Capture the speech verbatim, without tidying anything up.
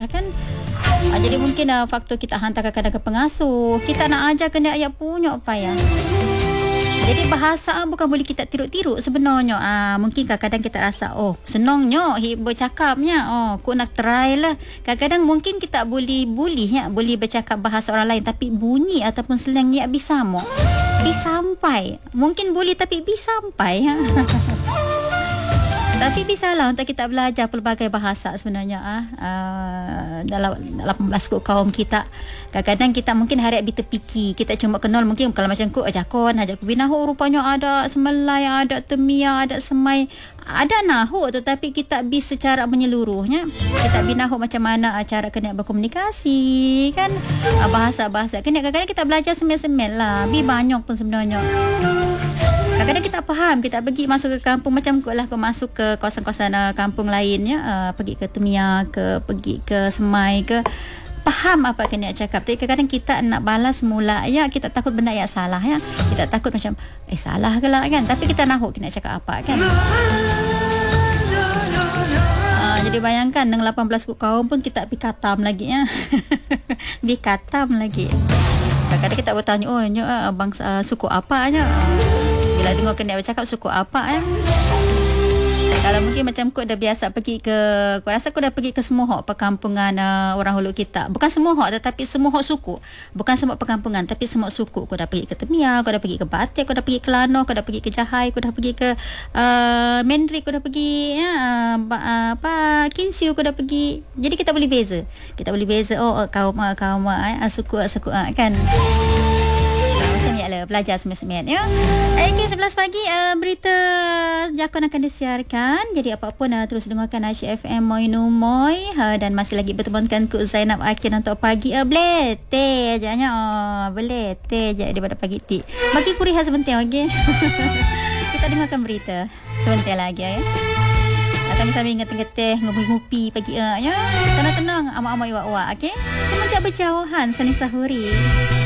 kan. Uh, jadi mungkin uh, faktor kita hantar kadang-kadang ke pengasuh, kita nak ajar kena ayat punya upaya. Jadi bahasa bukan boleh kita tiruk-tiruk sebenarnya. Ah, mungkin kadang-kadang kita rasa oh senangnya bercakapnya. Oh aku nak try lah. Kadang-kadang mungkin kita boleh bully ya, boleh bercakap bahasa orang lain tapi bunyi ataupun slangnya bisa mo. Bisa sampai. Mungkin boleh tapi bisa sampai. Tapi bisalah untuk kita belajar pelbagai bahasa sebenarnya ah uh, dalam lapan belas kod kaum kita. Kadang-kadang kita mungkin harap kita fikir, kita cuma kenal mungkin kalau macam kod ajakon, ajak binahu rupanya ada semelai, ada temia, ada semai, ada nahu tetapi kita bis secara menyeluruhnya. Kita binahu macam mana cara kena berkomunikasi kan, uh, bahasa-bahasa. Kena kadang-kadang kita belajar semel-semel lah. Bi banyak pun sebenarnya. Kadang-kadang kita faham, kita pergi masuk ke kampung macam kot lah, ke masuk ke kawasan-kawasan uh, kampung lainnya, uh, pergi ke Temia ke, pergi ke Semai ke, faham apa kena cakap. Tapi kadang-kadang kita nak balas mula ya, kita takut benda yang salah ya. Kita takut macam eh salah ke lah kan, tapi kita nahu kena cakap apa kan. Uh, jadi bayangkan dengan lapan belas kod kaum pun kita pergi katam lagi ya. Pergi katam lagi. Kadang-kadang kita bertanya, oh nyo, uh, bangsa uh, suku apa nya? Bila dengar kena bercakap suku apa eh? Kalau mungkin macam kau dah biasa pergi ke, kau rasa kau dah pergi ke semua hak perkampungan uh, orang Hulu kita. Bukan semua hak tetapi semua hak suku. Bukan semua perkampungan tapi semua suku. Kau dah pergi ke Temia, kau dah pergi ke Batik, kau dah pergi ke Lano, kau dah pergi ke Jahai, kau dah pergi ke uh, Mendrik, kau dah pergi ya, uh, apa Kinsiu, kau dah pergi. Jadi kita boleh beza. Kita boleh beza oh kaum kaum uh, suku suku uh, kan. Belajar semen-semen ya. Okay, sebelas pagi uh, berita Jakon akan disiarkan. Jadi apa-apa uh, terus dengarkan Aisyah F M Moi Numoy uh, dan masih lagi bertemankan Kuk Zainab Akin untuk pagi uh, belete ajanya. Oh, belete je daripada pagi ti. Bagi ku rehat sebentar okey. Kita dengarkan berita sebentar lagi ya. Sambil-sambil ingat-ingat ngopi-ngopi pagi uh, ya. Tenang-tenang amak-amak iwak-iwak okey. Semenjak berjauhan Sani Sahuri.